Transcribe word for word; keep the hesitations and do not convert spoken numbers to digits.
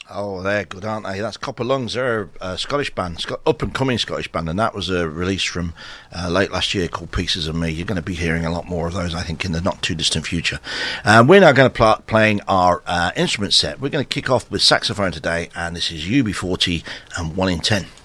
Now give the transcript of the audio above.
Oh, they're good, aren't they? That's Copper Lungs. They're a Scottish band, up-and-coming Scottish band, and that was a release from uh, late last year called Pieces of Me. You're going to be hearing a lot more of those, I think, in the not-too-distant future. Uh, we're now going to pl- playing our uh, instrument set. We're going to kick off with saxophone today, and this is U B forty and one in ten.